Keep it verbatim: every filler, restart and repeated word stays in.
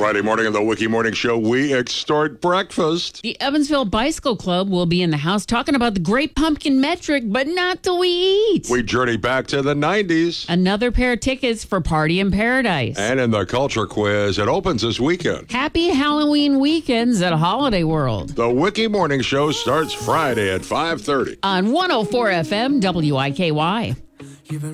Friday morning on the Wiki Morning Show, we extort breakfast. The Evansville Bicycle Club will be in the house talking about the Great Pumpkin metric, but not till we eat. We journey back to the nineties. Another pair of tickets for Party in Paradise. And in the culture quiz, it opens this weekend. Happy Halloween weekends at Holiday World. The Wiki Morning Show starts Friday at five thirty. On one oh four F M W I K Y.